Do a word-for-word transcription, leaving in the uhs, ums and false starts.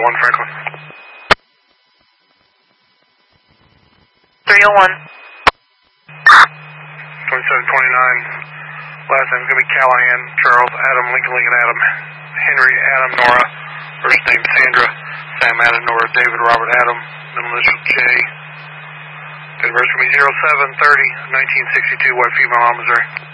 one Franklin. three oh one. twenty-seven twenty-nine. Last name's going to be Callahan, Charles, Adam, Lincoln, Lincoln, Adam, Henry, Adam, Nora. First name Sandra, Sam, Adam, Nora, David, Robert, Adam, middle initial J. Date of birth is going to be zero seven thirty nineteen sixty-two, White Female, Missouri.